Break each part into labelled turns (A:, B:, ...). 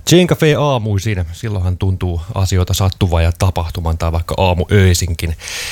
A: Jane Cafe aamuisin, silloinhan tuntuu asioita sattuvan ja tapahtuman tai vaikka aamuöisinkin.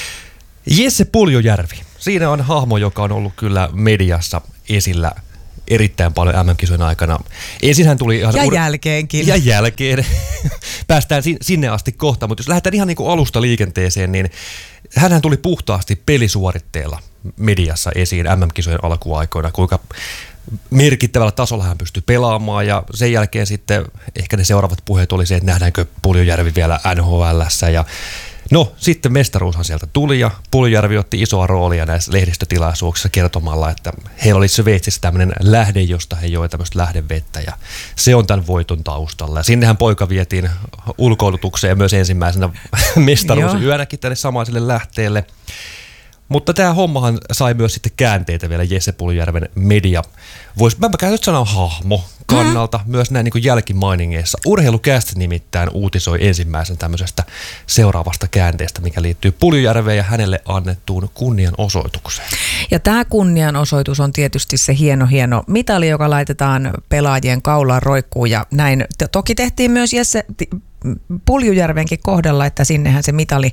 A: Jesse Puljujärvi, siinä on hahmo, joka on ollut kyllä mediassa esillä erittäin paljon MM-kisojen aikana. Ensin hän tuli ihan
B: jälkeenkin.
A: Ja jälkeen. Päästään sinne asti kohta, mutta jos lähdetään ihan niin kuin alusta liikenteeseen, niin hänhän tuli puhtaasti pelisuoritteella mediassa esiin MM-kisojen alkuaikoina, kuinka merkittävällä tasolla hän pystyi pelaamaan ja sen jälkeen sitten ehkä ne seuraavat puheet oli se, että nähdäänkö Puljujärvi vielä NHL:ssä ja no sitten mestaruushan sieltä tuli ja Puljujärvi otti isoa roolia näissä lehdistötilaisuuksissa kertomalla, että heillä oli Sveitsissä tämmöinen lähde, josta he joi tämmöistä lähdevettä ja se on tämän voiton taustalla. Ja sinnehän poika vietiin ulkoilutukseen myös ensimmäisenä mestaruusyönäkin tänne samaiselle lähteelle. Mutta tämä hommahan sai myös sitten käänteitä vielä Jesse Puljujärven media. Mä käytän sanoa hahmo kannalta myös näin niin kuin jälkimainingeissa. Urheilucast nimittäin uutisoi ensimmäisen tämmöisestä seuraavasta käänteestä, mikä liittyy Puljujärveen ja hänelle annettuun kunnianosoitukseen.
B: Ja tämä kunnianosoitus on tietysti se hieno mitali, joka laitetaan pelaajien kaulaan roikkuun ja näin. Toki tehtiin myös Jesse Puljujärvenkin kohdalla, että sinnehän se mitali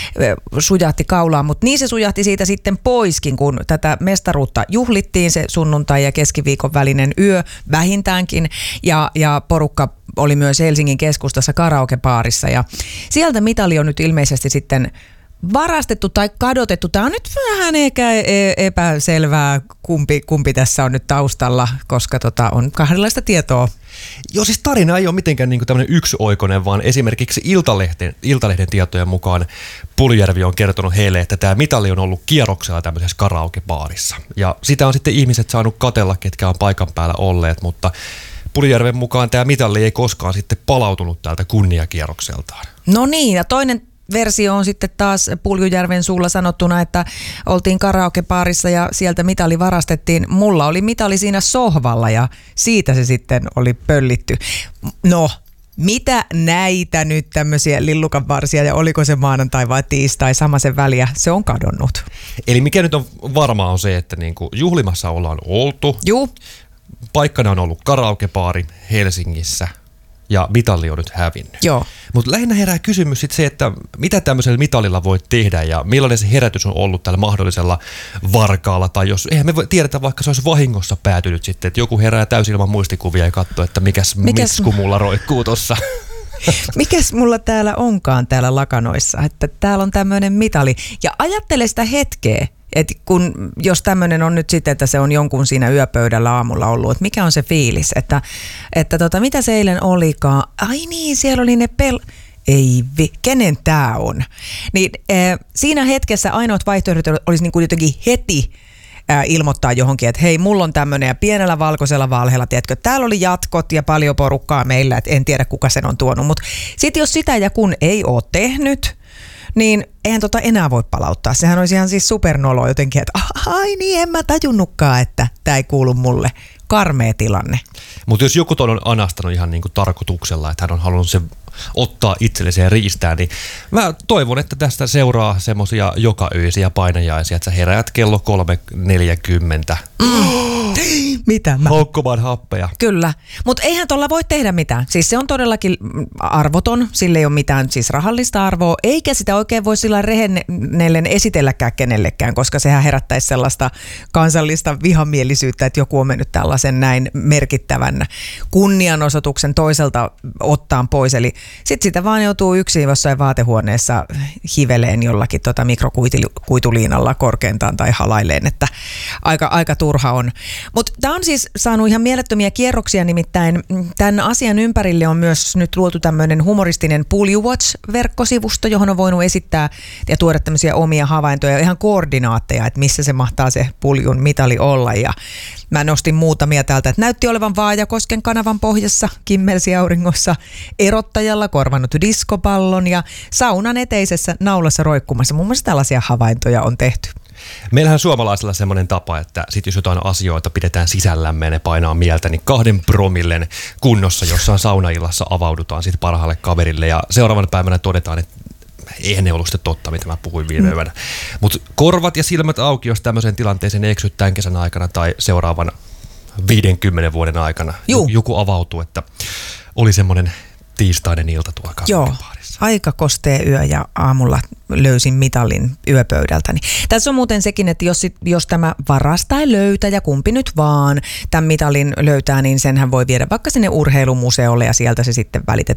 B: sujahti kaulaan, mutta niin se sujahti siitä sitten poiskin, kun tätä mestaruutta juhlittiin se sunnuntai ja keskiviikon välinen yö vähintäänkin ja porukka oli myös Helsingin keskustassa karaokebaarissa ja sieltä mitali on nyt ilmeisesti sitten varastettu tai kadotettu. Tämä on nyt vähän ehkä epäselvää, kumpi tässä on nyt taustalla, koska on kahdenlaista tietoa.
A: Joo, siis tarina ei ole mitenkään niin kuin tämmöinen yksioikoinen, vaan esimerkiksi Iltalehden tietojen mukaan Puljujärvi on kertonut heille, että tämä mitali on ollut kierroksella tämmöisessä karaokebaarissa. Ja sitä on sitten ihmiset saanut katella, ketkä on paikan päällä olleet, mutta Puljujärven mukaan tämä mitali ei koskaan sitten palautunut tältä kunniakierrokseltaan.
B: No niin, ja toinen versio on sitten taas Puljujärven suulla sanottuna, että oltiin karaokebaarissa ja sieltä mitali varastettiin. Mulla oli mitali siinä sohvalla ja siitä se sitten oli pöllitty. No, mitä näitä nyt tämmöisiä lillukanvarsia ja oliko se maanantai vai tiistai samaisen väliä, se on kadonnut.
A: Eli mikä nyt on varmaa on se, että niinku juhlimassa ollaan oltu.
B: Juu.
A: Paikkana on ollut karaokebaari Helsingissä. Ja mitali on nyt hävinnyt.
B: Joo.
A: Mutta lähinnä herää kysymys sit se, että mitä tämmöisellä mitalilla voi tehdä ja millainen se herätys on ollut tällä mahdollisella varkaalla. Tai jos, eihän me tiedetä, vaikka se olisi vahingossa päätynyt sitten, että joku herää täysin ilman muistikuvia ja katsoo, että mikäs mitsku mulla roikkuu tossa.
B: Mikäs mulla täällä onkaan täällä lakanoissa, että täällä on tämmöinen mitali. Ja ajattele sitä hetkeä. Että jos tämmöinen on nyt sitten, että se on jonkun siinä yöpöydällä aamulla ollut, että mikä on se fiilis, että mitä se eilen olikaan, ai niin, siellä oli ne kenen tää on? Niin siinä hetkessä ainoat vaihtoehdot olisi niin kuin jotenkin heti ilmoittaa johonkin, että hei, mulla on tämmöinen ja pienellä valkoisella valheella, tiedätkö, täällä oli jatkot ja paljon porukkaa meillä, että en tiedä kuka sen on tuonut, mutta sitten jos sitä ja kun ei ole tehnyt, niin eihän enää voi palauttaa. Sehän olisi ihan siis supernolo jotenkin, että ai niin, en mä tajunnutkaan, että tämä ei kuulu mulle. Karmea tilanne.
A: Mutta jos joku on anastanut ihan niinku tarkoituksella, että hän on halunnut sen ottaa itsellensä ja riistää, niin mä toivon, että tästä seuraa semmoisia jokaöisiä painajaisia, että sä heräät kello 3:40.
B: Mitä?
A: Haukkomaan happeja.
B: Kyllä, mutta eihän tuolla voi tehdä mitään. Siis se on todellakin arvoton, sillä ei ole mitään siis rahallista arvoa, eikä sitä oikein voi sillä rehennellen esitelläkään kenellekään, koska sehän herättäisi sellaista kansallista vihamielisyyttä, että joku on mennyt tällaisen näin merkittävän kunnianosoituksen toiselta ottaan pois. Eli sitten sitä vaan joutuu yksin jossain vaatehuoneessa hiveleen jollakin mikrokuituliinalla korkeintaan tai halaileen, että aika turha on. Mutta tämä on siis saanut ihan mielettömiä kierroksia, nimittäin tämän asian ympärille on myös nyt luotu tämmöinen humoristinen Puljujärvi-verkkosivusto, johon on voinut esittää ja tuoda tämmöisiä omia havaintoja ja ihan koordinaatteja, että missä se mahtaa se Puljun mitali olla. Ja mä nostin muutamia täältä, että näytti olevan Vaajakosken kanavan pohjassa, kimmelsiauringossa, erottajalla korvannut diskopallon ja saunan eteisessä naulassa roikkumassa. Mun mielestä tällaisia havaintoja on tehty.
A: Meillähän suomalaisilla semmoinen tapa, että sit jos jotain asioita pidetään sisällämme ja ne painaa mieltä, niin 2 promillen kunnossa jossain saunaillassa avaudutaan sit parhaalle kaverille ja seuraavana päivänä todetaan, että eihän ne ollut sitten totta, mitä mä puhuin viime yönä. Mutta korvat ja silmät auki, jos tämmöiseen tilanteeseen eksyt tämän kesän aikana tai seuraavan 50 vuoden aikana joku avautuu, että oli semmoinen tiistainen ilta tuolla kasaripaarissa.
B: Aika kostea yö ja aamulla löysin mitalin yöpöydältäni. Tässä on muuten sekin, että jos tämä varastaja löytää ja kumpi nyt vaan tämän mitalin löytää, niin senhän voi viedä vaikka sinne urheilumuseolle ja sieltä se sitten välitetään